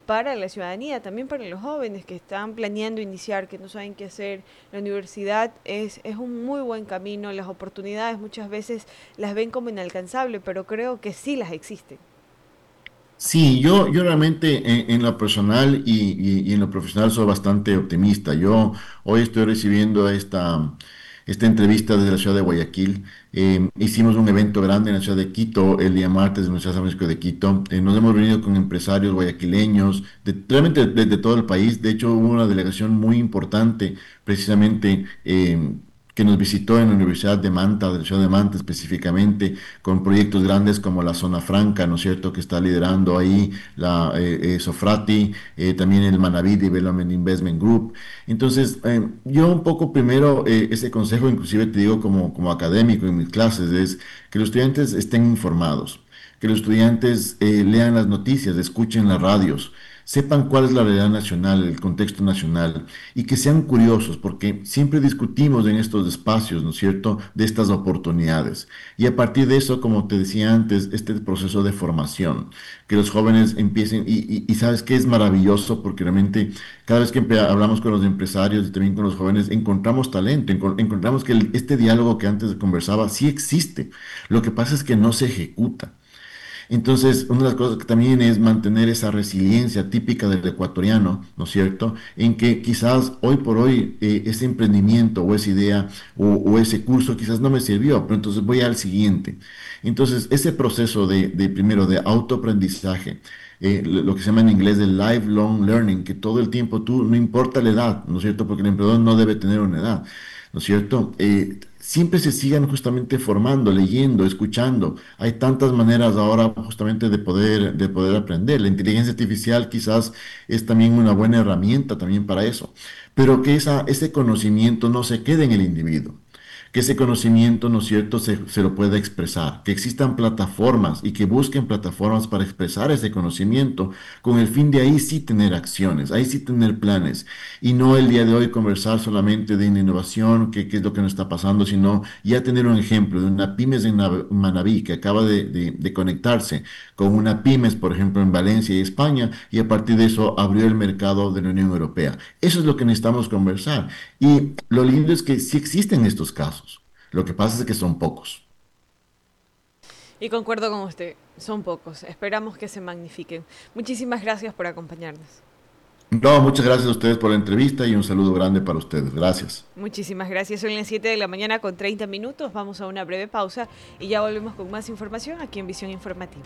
para la ciudadanía, también para los jóvenes que están planeando iniciar, que no saben qué hacer. La universidad es un muy buen camino, las oportunidades muchas veces las ven como inalcanzables, pero creo que sí las existen. Sí, yo realmente en lo personal y en lo profesional soy bastante optimista. Yo hoy estoy recibiendo esta entrevista desde la ciudad de Guayaquil. Hicimos un evento grande en la ciudad de Quito el día martes en la Universidad San Francisco de Quito. Nos hemos reunido con empresarios guayaquileños, realmente de todo el país. De hecho, hubo una delegación muy importante precisamente. Que nos visitó en la Universidad de Manta, de la ciudad de Manta específicamente, con proyectos grandes como la Zona Franca, ¿no es cierto?, que está liderando ahí la Sofrati, también el Manaví Development Investment Group. Entonces, yo un poco primero, ese consejo, inclusive te digo como académico en mis clases, es que los estudiantes estén informados, que los estudiantes lean las noticias, escuchen las radios, sepan cuál es la realidad nacional, el contexto nacional, y que sean curiosos, porque siempre discutimos en estos espacios, ¿no es cierto?, de estas oportunidades. Y a partir de eso, como te decía antes, este proceso de formación, que los jóvenes empiecen, y sabes que es maravilloso, porque realmente cada vez que hablamos con los empresarios y también con los jóvenes, encontramos talento, encontramos que este diálogo que antes conversaba sí existe. Lo que pasa es que no se ejecuta. Entonces, una de las cosas que también es mantener esa resiliencia típica del ecuatoriano, ¿no es cierto? En que quizás hoy por hoy ese emprendimiento o esa idea o ese curso quizás no me sirvió, pero entonces voy al siguiente. Entonces, ese proceso primero de autoaprendizaje, lo que se llama en inglés de lifelong learning, que todo el tiempo tú, no importa la edad, ¿no es cierto? Porque el emprendedor no debe tener una edad, ¿no es cierto? Siempre se sigan justamente formando, leyendo, escuchando. Hay tantas maneras ahora justamente de poder aprender. La inteligencia artificial quizás es también una buena herramienta también para eso, pero que ese conocimiento no se quede en el individuo, que ese conocimiento, ¿no es cierto?, se lo pueda expresar, que existan plataformas y que busquen plataformas para expresar ese conocimiento con el fin de ahí sí tener acciones, ahí sí tener planes y no el día de hoy conversar solamente de innovación, qué es lo que nos está pasando, sino ya tener un ejemplo de una pymes en Manabí que acaba de conectarse con una pymes, por ejemplo, en Valencia y España, y a partir de eso abrió el mercado de la Unión Europea. Eso es lo que necesitamos conversar. Y lo lindo es que sí existen estos casos. Lo que pasa es que son pocos. Y concuerdo con usted, son pocos, esperamos que se magnifiquen. Muchísimas gracias por acompañarnos. No, muchas gracias a ustedes por la entrevista y un saludo grande para ustedes. Gracias. Muchísimas gracias. Son las 7 de la mañana con 30 minutos. Vamos a una breve pausa y ya volvemos con más información aquí en Visión Informativa.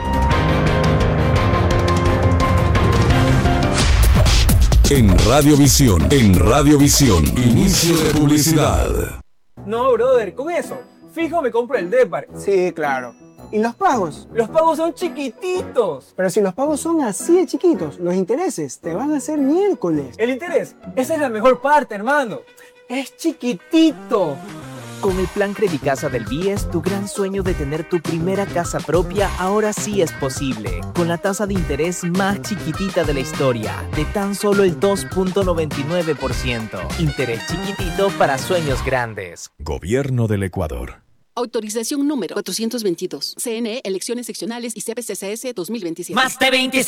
En Radiovisión, inicio de publicidad. No, brother, con eso, fijo me compro el Depar. Sí, claro. ¿Y los pagos? Los pagos son chiquititos. Pero si los pagos son así de chiquitos, los intereses te van a hacer miércoles. El interés, esa es la mejor parte, hermano. Es chiquitito. Con el plan Credicasa del BIES, tu gran sueño de tener tu primera casa propia ahora sí es posible. Con la tasa de interés más chiquitita de la historia, de tan solo el 2.99%. Interés chiquitito para sueños grandes. Gobierno del Ecuador. Autorización número 422. CNE, Elecciones Seccionales y CPCCS 2027. Más de 25